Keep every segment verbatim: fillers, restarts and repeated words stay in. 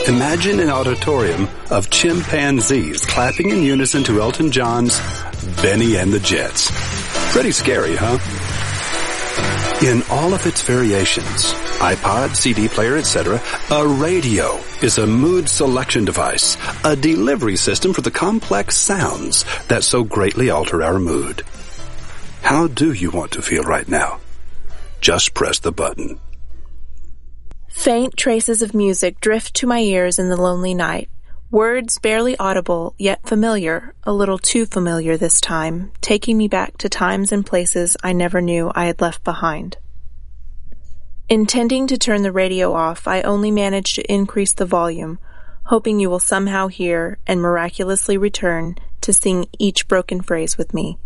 Imagine an auditorium of chimpanzees clapping in unison to Elton John's Benny and the Jets. Pretty scary, huh? In all of its variations, iPod, C D player, et cetera, a radio is a mood selection device, a delivery system for the complex sounds that so greatly alter our mood. How do you want to feel right now? Just press the button. Faint traces of music drift to my ears in the lonely night. Words barely audible, yet familiar, a little too familiar this time, taking me back to times and places I never knew I had left behind. Intending to turn the radio off, I only managed to increase the volume, hoping you will somehow hear and miraculously return to sing each broken phrase with me.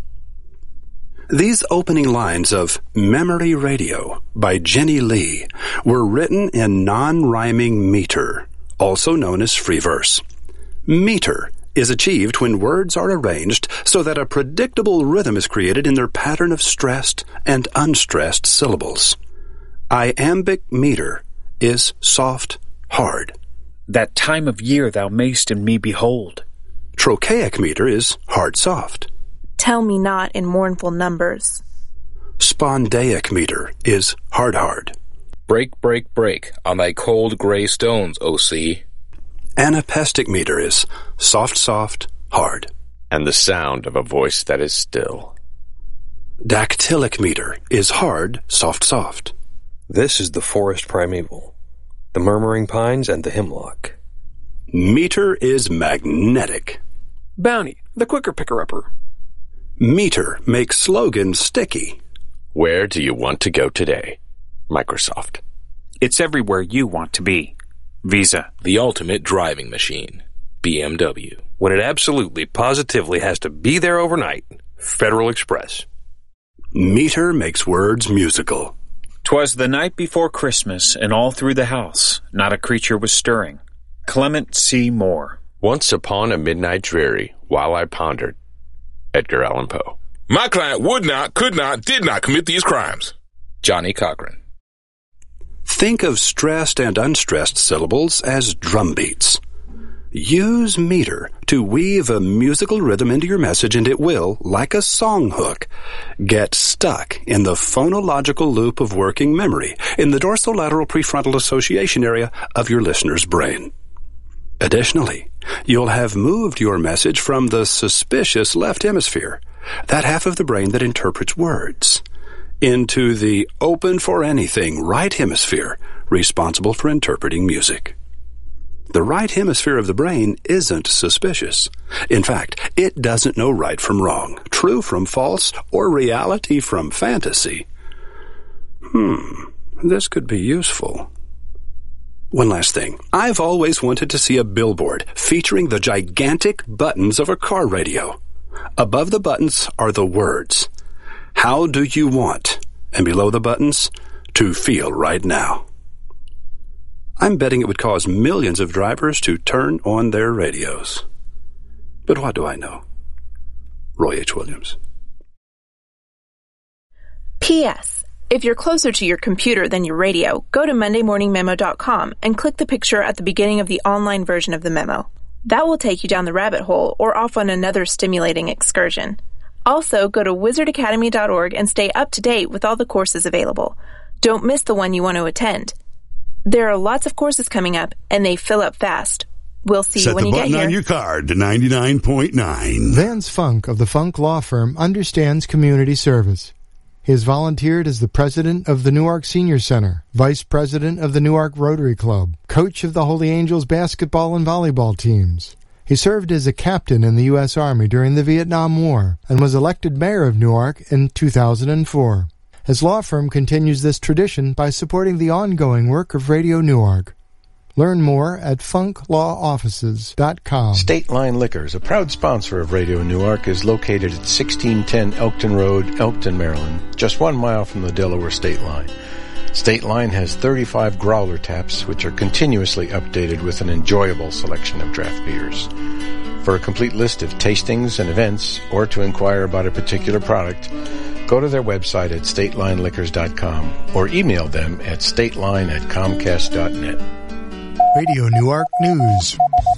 These opening lines of Memory Radio by Jenny Lee were written in non-rhyming meter, also known as free verse. Meter is achieved when words are arranged so that a predictable rhythm is created in their pattern of stressed and unstressed syllables. Iambic meter is soft, hard. That time of year thou mayst in me behold. Trochaic meter is hard, soft. Tell me not in mournful numbers. Spondaic meter is hard, hard. Break, break, break on thy cold gray stones, O sea. Anapestic meter is soft, soft, hard. And the sound of a voice that is still. Dactylic meter is hard, soft, soft. This is the forest primeval, the murmuring pines and the hemlock. Meter is magnetic. Bounty, the quicker picker-upper. Meter makes slogans sticky. Where do you want to go today? Microsoft. It's everywhere you want to be. Visa. The ultimate driving machine. B M W. When it absolutely, positively has to be there overnight. Federal Express. Meter makes words musical. 'Twas the night before Christmas, and all through the house not a creature was stirring. Clement C. Moore. Once upon a midnight dreary, while I pondered. Edgar Allan Poe. My client would not, could not, did not commit these crimes. Johnny Cochran. Think of stressed and unstressed syllables as drum beats. Use meter to weave a musical rhythm into your message, and it will, like a song hook, get stuck in the phonological loop of working memory in the dorsolateral prefrontal association area of your listener's brain. Additionally, you'll have moved your message from the suspicious left hemisphere, that half of the brain that interprets words, into the open for anything right hemisphere, responsible for interpreting music. The right hemisphere of the brain isn't suspicious. In fact, it doesn't know right from wrong, true from false, or reality from fantasy. Hmm, this could be useful. One last thing. I've always wanted to see a billboard featuring the gigantic buttons of a car radio. Above the buttons are the words, "How do you want?" and below the buttons, "To feel right now." I'm betting it would cause millions of drivers to turn on their radios. But what do I know? Roy H. Williams. P S. If you're closer to your computer than your radio, go to monday morning memo dot com and click the picture at the beginning of the online version of the memo. That will take you down the rabbit hole or off on another stimulating excursion. Also, go to wizard academy dot org and stay up to date with all the courses available. Don't miss the one you want to attend. There are lots of courses coming up, and they fill up fast. We'll see you when you get here. Set the button on your card to ninety-nine point nine. Vance Funk of the Funk Law Firm understands community service. He has volunteered as the president of the Newark Senior Center, vice president of the Newark Rotary Club, coach of the Holy Angels basketball and volleyball teams. He served as a captain in the U S Army during the Vietnam War and was elected mayor of Newark in two thousand four. His law firm continues this tradition by supporting the ongoing work of Radio Newark. Learn more at funk law offices dot com. State Line Liquors, a proud sponsor of Radio Newark, is located at sixteen ten Elkton Road, Elkton, Maryland, just one mile from the Delaware state line. State Line has thirty-five growler taps, which are continuously updated with an enjoyable selection of draft beers. For a complete list of tastings and events, or to inquire about a particular product, go to their website at state line liquors dot com or email them at stateline at comcast dot net. Radio Newark News.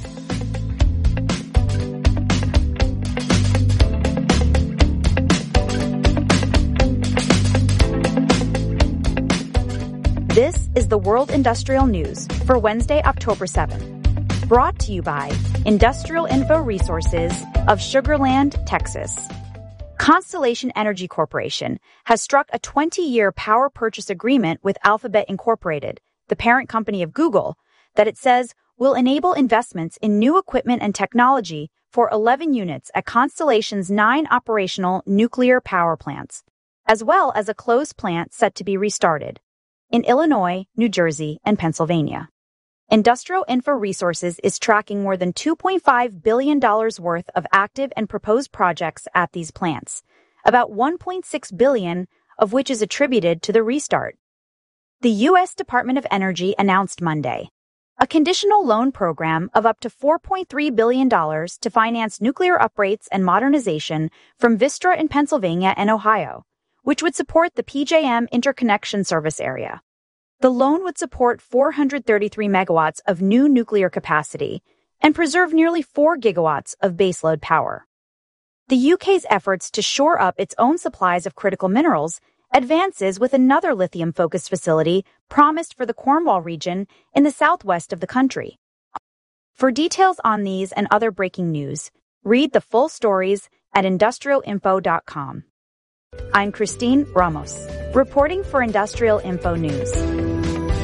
This is the World Industrial News for Wednesday, October seventh. Brought to you by Industrial Info Resources of Sugar Land, Texas. Constellation Energy Corporation has struck a twenty-year power purchase agreement with Alphabet Incorporated, the parent company of Google, that it says will enable investments in new equipment and technology for eleven units at Constellation's nine operational nuclear power plants, as well as a closed plant set to be restarted in Illinois, New Jersey, and Pennsylvania. Industrial Info Resources is tracking more than two point five billion dollars worth of active and proposed projects at these plants, about one point six billion dollars of which is attributed to the restart. The U S Department of Energy announced Monday a conditional loan program of up to four point three billion dollars to finance nuclear uprates and modernization from Vistra in Pennsylvania and Ohio, which would support the P J M interconnection service area. The loan would support four hundred thirty-three megawatts of new nuclear capacity and preserve nearly four gigawatts of baseload power. The U K's efforts to shore up its own supplies of critical minerals advances with another lithium-focused facility promised for the Cornwall region in the southwest of the country. For details on these and other breaking news, read the full stories at industrial info dot com. I'm Christine Ramos, reporting for Industrial Info News.